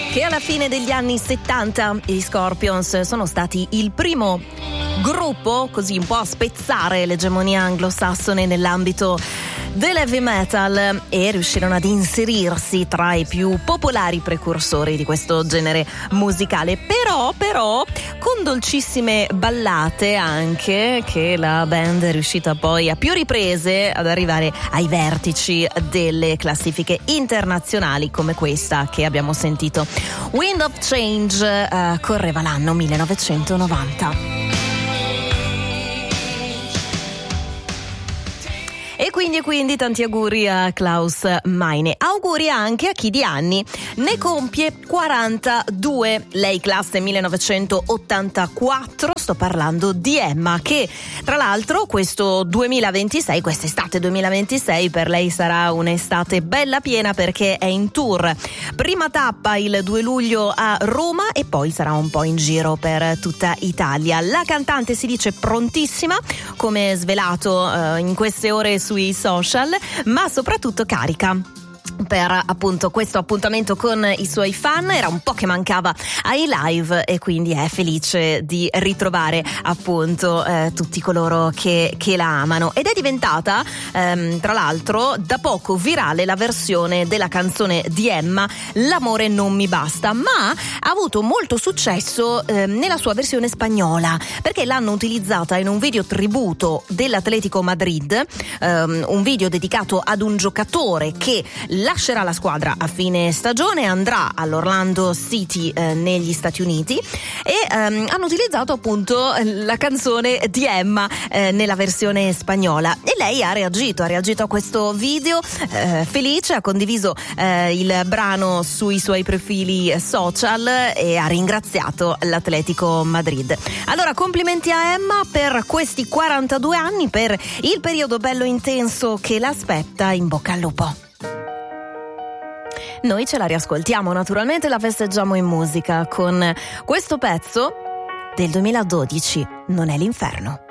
che alla fine degli anni 70 gli Scorpions sono stati il primo gruppo così un po' a spezzare l'egemonia anglosassone nell'ambito dell'heavy metal e riuscirono ad inserirsi tra i più popolari precursori di questo genere musicale, però con dolcissime ballate anche, che la band è riuscita poi a più riprese ad arrivare ai vertici delle classifiche internazionali come questa che abbiamo sentito. Wind of Change correva l'anno 1990. E quindi tanti auguri a Klaus Meine. Auguri anche a chi di anni ne compie 42. Lei classe 1984, sto parlando di Emma, che tra l'altro quest'estate 2026 per lei sarà un'estate bella piena perché è in tour. Prima tappa il 2 luglio a Roma e poi sarà un po' in giro per tutta Italia. La cantante si dice prontissima, come svelato in queste ore sui social, ma soprattutto carica per appunto questo appuntamento con i suoi fan. Era un po' che mancava ai live e quindi è felice di ritrovare appunto tutti coloro che la amano, ed è diventata tra l'altro da poco virale la versione della canzone di Emma L'amore non mi basta, ma ha avuto molto successo nella sua versione spagnola perché l'hanno utilizzata in un video tributo dell'Atletico Madrid, un video dedicato ad un giocatore che lascerà la squadra a fine stagione, andrà all'Orlando City negli Stati Uniti, e hanno utilizzato appunto la canzone di Emma nella versione spagnola, e lei ha reagito a questo video felice, ha condiviso il brano sui suoi profili social e ha ringraziato l'Atletico Madrid. Allora complimenti a Emma per questi 42 anni, per il periodo bello intenso che l'aspetta. In bocca al lupo. Noi ce la riascoltiamo, naturalmente la festeggiamo in musica con questo pezzo del 2012, Non è l'inferno.